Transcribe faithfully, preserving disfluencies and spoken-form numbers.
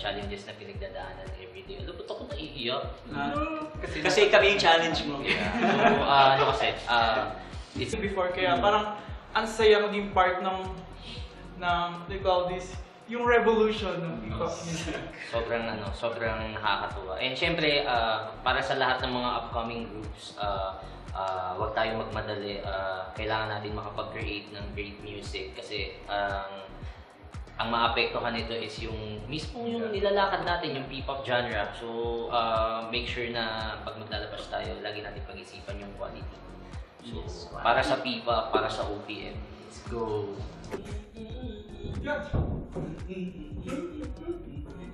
challenges na pinagdadaanan everyday. Alam mo, ako naiiyak. Uh, kasi, kasi kami yung challenge mo. Yeah. So, uh, ano kasi, uh, it's before kaya parang ang saya maging part ng ng they call this yung revolution ng hip-hop music. sobrang ano, sobrang nakakatuwa. And syempre, uh, para sa lahat ng mga upcoming groups, uh, uh, wag tayong magmadali. Uh, kailangan natin makapag-create ng great music kasi ang uh, ang maapektuhan nito is yung mismo yung nilalakad natin, yung P-pop genre. So, uh, make sure na pag maglalabas tayo, lagi natin pag-isipan yung quality. So, yes, para sa P-pop, para sa O P M. Let's go! Yeah.